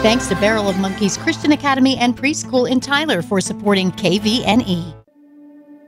Thanks to Barrel of Monkeys Christian Academy and Preschool in Tyler for supporting KVNE.